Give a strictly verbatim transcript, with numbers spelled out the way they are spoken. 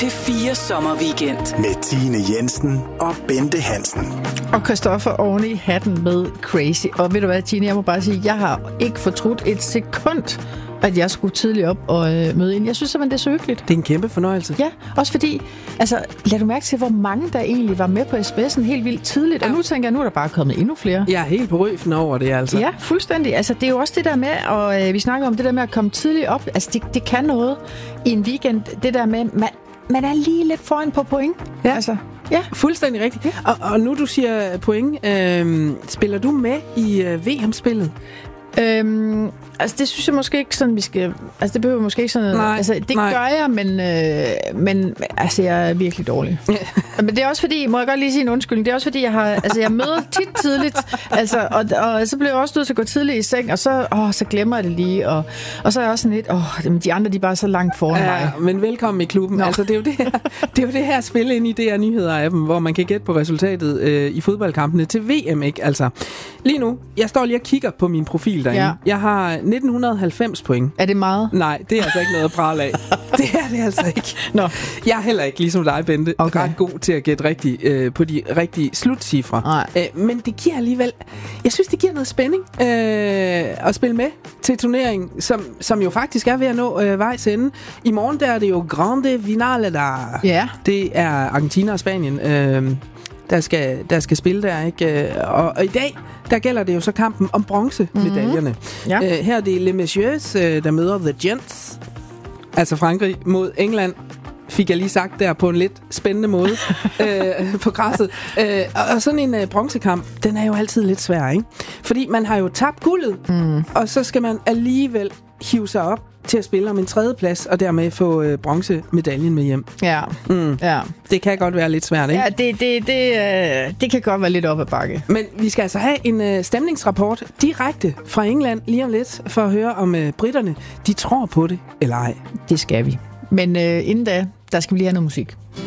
P fire Sommerweekend. Med Tine Jensen og Bente Hansen. Og Christoffer oven i hatten med Crazy. Og ved du hvad, Tine, jeg må bare sige, jeg har ikke fortrudt et sekund, at jeg skulle tidligt op og øh, møde ind. Jeg synes simpelthen, det er så hyggeligt. Det er en kæmpe fornøjelse. Ja, også fordi, altså, lad du mærke til, hvor mange der egentlig var med på sms'en helt vildt tidligt. Ja. Og nu tænker jeg, nu er der bare kommet endnu flere. Jeg er helt på røfen over det, altså. Ja, fuldstændig. Altså, det er jo også det der med, og øh, vi snakker om det der med at komme tidligt op. Altså, det, det kan noget i en weekend. Det der med, man, man er lige lidt foran på point. Ja. Altså, ja. Fuldstændig rigtigt. Ja. Og, og nu du siger point, øh, spiller du med i øh, V M-spillet? Øhm, altså det synes jeg måske ikke sådan, vi skal... Altså det behøver måske ikke sådan... Nej, altså det nej. gør jeg, men, øh, men altså jeg er virkelig dårlig. Ja. Men det er også fordi, må jeg godt lige sige en undskyldning, det er også fordi, jeg har... Altså jeg møder tit tidligt, altså, og, og så bliver jeg også nødt til at gå tidligt i seng, og så, åh, så glemmer jeg det lige, og, og så er jeg også sådan lidt, åh, de andre, de er bare så langt foran ja, mig. Men velkommen i klubben. Nå. Altså det er jo det her, det er jo det her spil ind i D R Nyheder-appen, hvor man kan gætte på resultatet øh, i fodboldkampene til V M, ikke? Altså, lige nu, jeg står lige og kigger på min profil derinde. Ja. Jeg har nitten halvfems point. Er det meget? Nej, det er altså ikke noget at prale af. Det er det altså ikke. Nå. Jeg er heller ikke, ligesom dig, Bente, okay. ret god til at gætte rigtig, øh, på de rigtige slutcifre. Øh, men det giver alligevel... Jeg synes, det giver noget spænding øh, at spille med til turneringen, som, som jo faktisk er ved at nå øh, vejs ende. I morgen der er det jo Grande Finale der. Ja. Det er Argentina og Spanien, øh, der, skal, der skal spille der, ikke? Og, og i dag... Der gælder det jo så kampen om bronzemedaljerne. Mm-hmm. Ja. Øh, her er det Les Messieurs, øh, der møder The Gents. Altså Frankrig mod England. Fik jeg lige sagt der på en lidt spændende måde øh, på græsset. Øh, og sådan en øh, bronzekamp, den er jo altid lidt svær, ikke? Fordi man har jo tabt guldet, mm. og så skal man alligevel hive sig op til at spille om en tredjeplads, og dermed få øh, bronzemedaljen med hjem. Ja. Mm. ja. Det kan godt være lidt svært, ikke? Ja, det, det, det, øh, det kan godt være lidt op ad bakke. Men vi skal altså have en øh, stemningsrapport direkte fra England lige om lidt, for at høre om øh, britterne, de tror på det eller ej. Det skal vi. Men øh, inden da, der skal vi lige have noget musik.